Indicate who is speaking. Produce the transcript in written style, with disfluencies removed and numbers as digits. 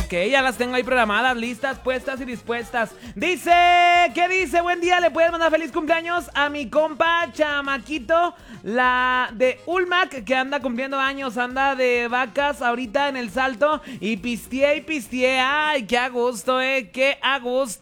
Speaker 1: Ok, ya las tengo ahí programadas, listas, puestas y dispuestas. Dice, ¿qué dice? Buen día, le puedes mandar feliz cumpleaños a mi compa Chamaquito, la de Ulmac, que anda cumpliendo años, anda de vacas ahorita en el Salto y pisteé, ay, qué a gusto, qué a gusto.